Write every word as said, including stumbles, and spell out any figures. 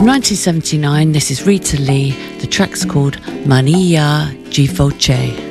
From nineteen seventy-nine, this is Rita Lee. The track's called Mania Gifoce.